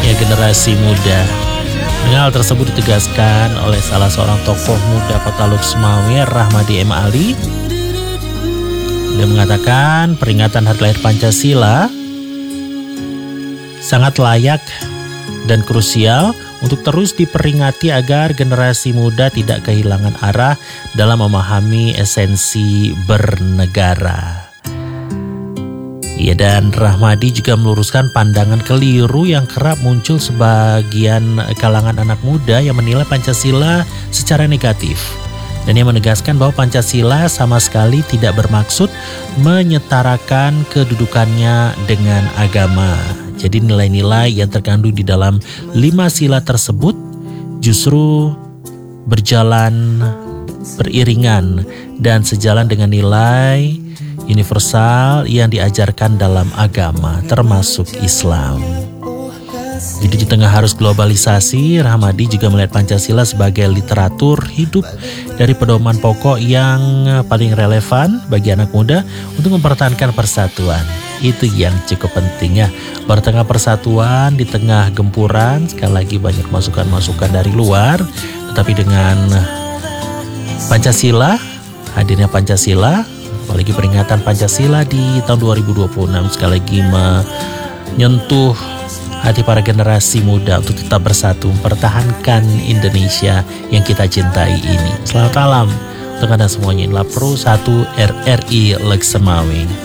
ya generasi muda. Dengan hal tersebut ditegaskan oleh salah seorang tokoh muda Kota Luxmawe, Rahmadi M. Ali. Dia mengatakan peringatan Hari Lahir Pancasila sangat layak dan krusial untuk terus diperingati agar generasi muda tidak kehilangan arah dalam memahami esensi bernegara. Ya, dan Rahmadi juga meluruskan pandangan keliru yang kerap muncul sebagian kalangan anak muda yang menilai Pancasila secara negatif. Dan yang menegaskan bahwa Pancasila sama sekali tidak bermaksud menyetarakan kedudukannya dengan agama. Jadi nilai-nilai yang terkandung di dalam 5 sila tersebut justru berjalan beriringan dan sejalan dengan nilai universal yang diajarkan dalam agama, termasuk Islam. Jadi di tengah arus globalisasi, Rahmadi juga melihat Pancasila sebagai literatur hidup dari pedoman pokok yang paling relevan bagi anak muda untuk mempertahankan persatuan. Itu yang cukup penting ya, bertengah persatuan di tengah gempuran. Sekali lagi banyak masukan-masukan dari luar, tetapi dengan Pancasila, hadirnya Pancasila, apalagi peringatan Pancasila di tahun 2026 sekali lagi menyentuh hati para generasi muda untuk tetap bersatu mempertahankan Indonesia yang kita cintai ini. Selamat malam untuk Anda semuanya. Inilah Pro 1 RRI Luxmawe.